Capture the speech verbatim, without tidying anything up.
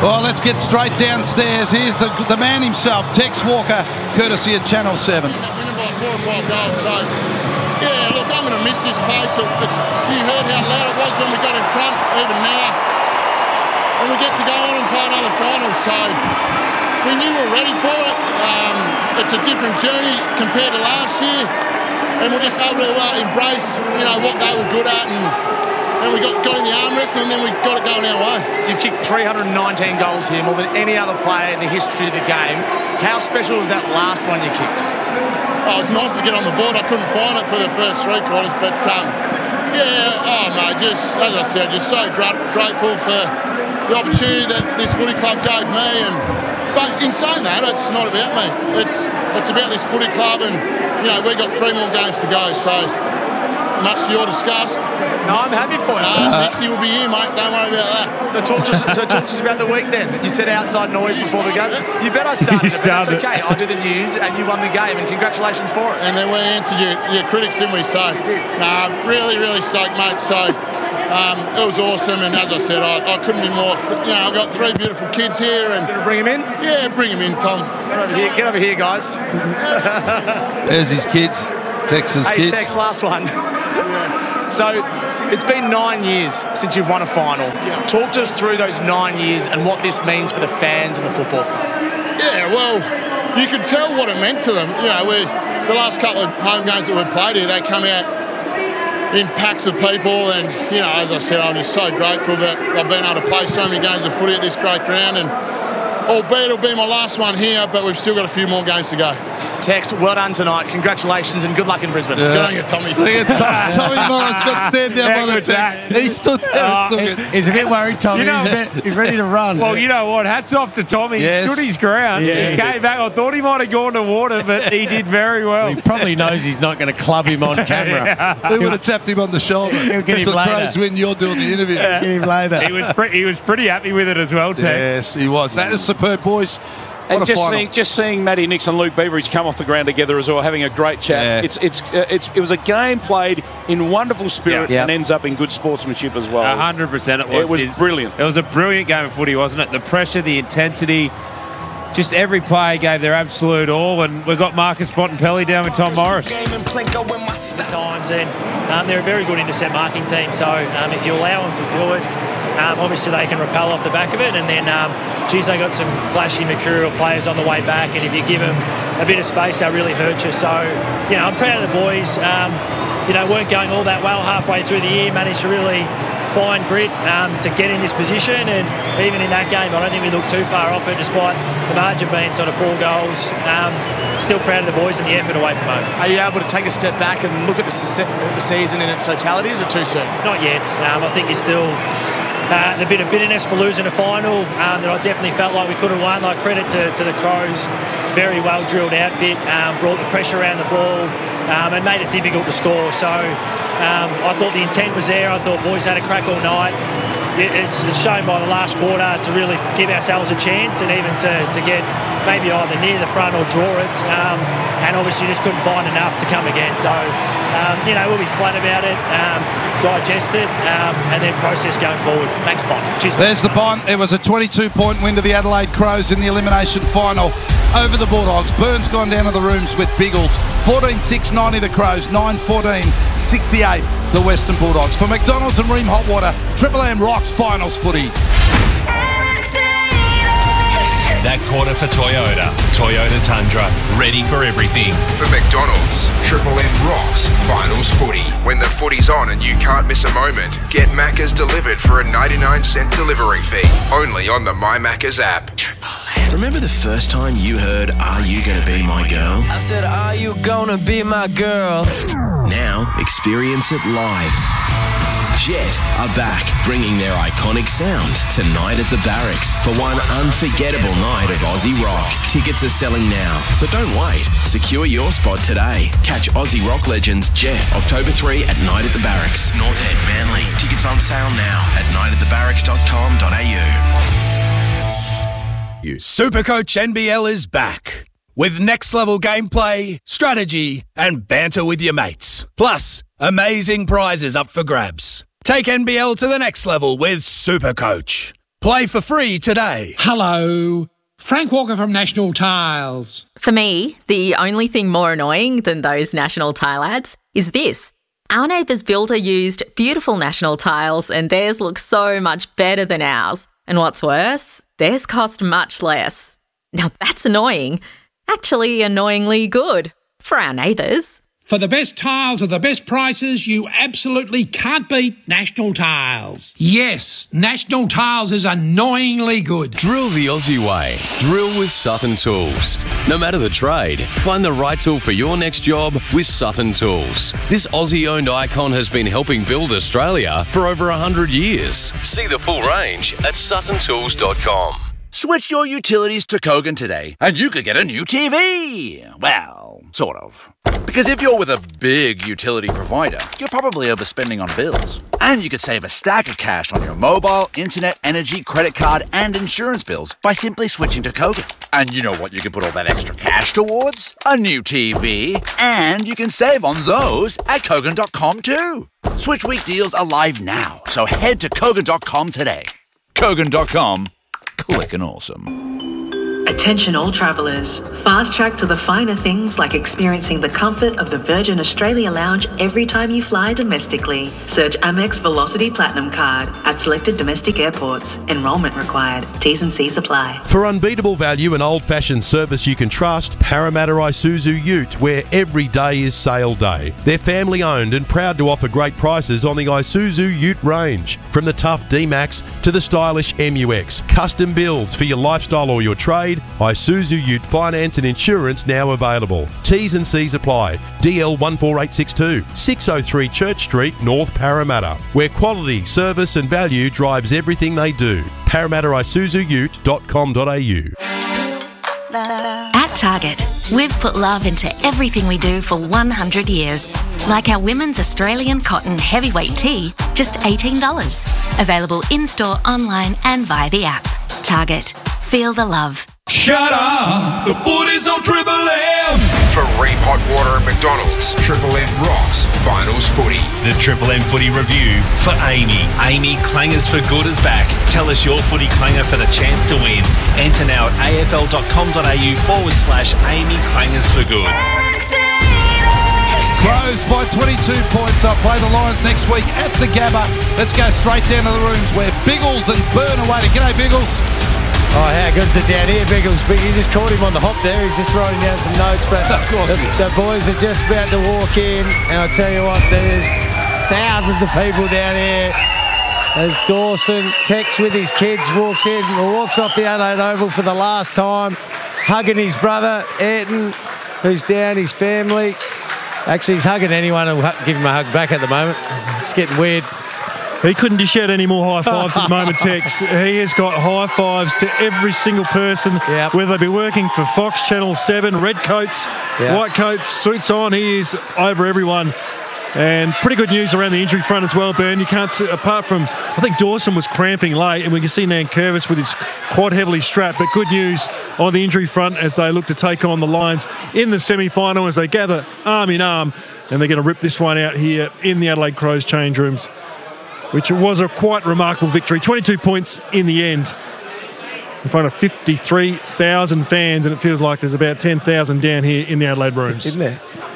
Well, let's get straight downstairs. Here's the the man himself, Tex Walker, courtesy of Channel seven. Winning by four or five goals, so yeah, look, I'm going to miss this place. It's, you heard how loud it was when we got in front, even now. And we get to go on and play another final, so we knew we were ready for it. Um, it's a different journey compared to last year, and we're just able to uh, embrace, you know, what they were good at, and And we got, got in the arm wrestle, and then we got it going our way. You've kicked three hundred nineteen goals here, more than any other player in the history of the game. How special was that last one you kicked? Oh, it was nice to get on the board. I couldn't find it for the first three quarters, but um, yeah, oh mate, just as I said, just so gra- grateful for the opportunity that this footy club gave me. And but in saying that, it's not about me. It's it's about this footy club, and you know we've got three more games to go. So much to your disgust. No, I'm happy for you. No, uh, Nixie will be here, mate. Don't worry about that. So talk to us, so talk to us about the week then. You said outside noise before the game. You bet I started it, but that's okay. I do the news and you won the game, and congratulations for it. And then we answered your, your critics, didn't we? So, nah, really, really stoked, mate. So, um, it was awesome, and as I said, I, I couldn't be more. You know, I've got three beautiful kids here, and gonna bring them in. Yeah, bring them in, Tom. Get over here, get over here, guys. There's his kids, Texas hey, kids. Hey, Tex, last one. Yeah. So. It's been nine years since you've won a final. Yeah. Talk to us through those nine years and what this means for the fans and the football club. Yeah, well, you could tell what it meant to them. You know, we the last couple of home games that we've played here, they come out in packs of people, and you know, as I said, I'm just so grateful that I've been able to play so many games of footy at this great ground, and albeit it'll be my last one here, but we've still got a few more games to go. Tex, well done tonight. Congratulations and good luck in Brisbane. Yeah. Good on you, Tommy. Look at Tom, Tommy Morris got stand down yeah, by the Tex. He stood there uh, and took it. He's a bit worried, Tommy. You know, he's, a bit, he's ready to run. Well, you know what? Hats off to Tommy. Yes. He stood his ground. Yeah. He came back. I thought he might have gone to water, but he did very well. He probably knows he's not going to club him on camera. Yeah. They would have tapped him on the shoulder. He'll get him For later. praise when you're doing the interview. Get him later. He was pre- he was pretty happy with it as well, Tex. Yes, he was. That is superb, boys. What and a just final. seeing, just seeing Matty Nix and Luke Beveridge come off the ground together as well, having a great chat. Yeah. It's it's uh, it's it was a game played in wonderful spirit Yeah. and ends up in good sportsmanship as well. A hundred percent, it was. It was It's- brilliant. It was a brilliant game of footy, wasn't it? The pressure, the intensity, just every player gave their absolute all, and we've got Marcus Bontempelli down with Tom Morris. Times and um, they're a very good intercept marking team, so um, if you allow them to do it, um, obviously they can repel off the back of it, and then um, geez, they got some flashy mercurial players on the way back, and if you give them a bit of space they'll really hurt you. So you know, I'm proud of the boys. Um, you know, weren't going all that well halfway through the year, managed to really find grit um, to get in this position, and even in that game I don't think we looked too far off it despite the margin being sort of four goals. Um, still proud of the boys and the effort away from home. Are you able to take a step back and look at the, se- the season in its totality, or is it too soon? Not yet. Um, I think you're still uh, a bit of bitterness for losing a final um, that I definitely felt like we could have won. Like, credit to, to the Crows, very well drilled outfit, um, brought the pressure around the ball um, and made it difficult to score. So um, I thought the intent was there. I thought boys had a crack all night. It's, it's shown by the last quarter to really give ourselves a chance, and even to, to get maybe either near the front or draw it, um, and obviously just couldn't find enough to come again. So um, you know, we'll be flat about it, um, digest it, um, and then process going forward. Thanks, Bond. Cheers. There's the Bond. It was a twenty-two point win to the Adelaide Crows in the elimination final over the Bulldogs. Burns gone down to the rooms with Biggles. fourteen six ninety the Crows, nine fourteen sixty-eight the Western Bulldogs. For McDonald's and Ream Hot Water, Triple M rocks finals footy. That quarter for Toyota. Toyota Tundra, ready for everything. For McDonald's, Triple M rocks finals footy. When the footy's on and you can't miss a moment, get Macca's delivered for a ninety-nine cent delivery fee. Only on the My Macca's app. Remember the first time you heard, "Are you gonna be my girl?" I said, "Are you gonna be my girl?" Now, experience it live. Jet are back, bringing their iconic sound tonight at the Barracks for one unforgettable night of Aussie rock. Tickets are selling now, so don't wait. Secure your spot today. Catch Aussie rock legends Jet October third at Night at the Barracks, North End, Manly. Tickets on sale now at night at the barracks dot com dot a u. Supercoach N B L is back with next-level gameplay, strategy, and banter with your mates. Plus, amazing prizes up for grabs. Take N B L to the next level with Supercoach. Play for free today. Hello. Frank Walker from National Tiles. For me, the only thing more annoying than those National Tile ads is this. Our neighbour's builder used beautiful National Tiles and theirs looks so much better than ours. And what's worse, theirs cost much less. Now that's annoying. Actually annoyingly good for our neighbours. For the best tiles at the best prices, you absolutely can't beat National Tiles. Yes, National Tiles is annoyingly good. Drill the Aussie way. Drill with Sutton Tools. No matter the trade, find the right tool for your next job with Sutton Tools. This Aussie-owned icon has been helping build Australia for over one hundred years. See the full range at sutton tools dot com. Switch your utilities to Kogan today, and you could get a new T V. Well, sort of. Because if you're with a big utility provider, you're probably overspending on bills. And you could save a stack of cash on your mobile, internet, energy, credit card, and insurance bills by simply switching to Kogan. And you know what you can put all that extra cash towards? A new T V. And you can save on those at Kogan dot com too. Switch Week deals are live now, so head to Kogan dot com today. Kogan dot com. Clickin' awesome. Attention all travellers. Fast track to the finer things like experiencing the comfort of the Virgin Australia Lounge every time you fly domestically. Search Amex Velocity Platinum Card at selected domestic airports. Enrolment required. T's and C's apply. For unbeatable value and old-fashioned service you can trust, Parramatta Isuzu Ute, where every day is sale day. They're family-owned and proud to offer great prices on the Isuzu Ute range. From the tough D-Max to the stylish M U X. Custom builds for your lifestyle or your trade. Isuzu Ute Finance and Insurance now available. T's and C's apply. D L one four eight six two, six oh three Church Street, North Parramatta, where quality, service and value drives everything they do. Parramatta Isuzu Ute dot com dot a u. At Target, we've put love into everything we do for one hundred years. Like our women's Australian cotton heavyweight tee, just eighteen dollars. Available in-store, online and via the app. Target. Feel the love. Shut up! The footy's on Triple M! For Reap Hot Water at McDonald's, Triple M rocks Finals Footy. The Triple M Footy Review for Amy. Amy Clangers for Good is back. Tell us your footy clanger for the chance to win. Enter now at afl.com.au forward slash Amy Clangers for Good. Crows by twenty-two points. I'll play the Lions next week at the Gabba. Let's go straight down to the rooms where Biggles and Burn are waiting. G'day, Biggles. Oh, how good's it down here, Biggles? Biggie just caught him on the hop there. He's just writing down some notes. But of course the, the boys are just about to walk in. And I tell you what, there's thousands of people down here. As Dawson, Tex with his kids, walks in, or walks off the Adelaide Oval for the last time, hugging his brother, Ayrton, who's down, his family. Actually, he's hugging anyone who'll give him a hug back at the moment. It's getting weird. He couldn't dish out any more high fives at the moment, Tex. He has got high fives to every single person, yep. Whether they be working for Fox Channel seven, red coats, yep. white coats, suits on. He is over everyone. And pretty good news around the injury front as well, Ben. You can't, apart from, I think Dawson was cramping late, and we can see Nankervis with his quad heavily strapped. But good news on the injury front as they look to take on the Lions in the semi-final as they gather arm in arm. And they're going to rip this one out here in the Adelaide Crows change rooms, which was a quite remarkable victory. twenty-two points in the end in front of fifty-three thousand fans, and it feels like there's about ten thousand down here in the Adelaide rooms. Isn't there?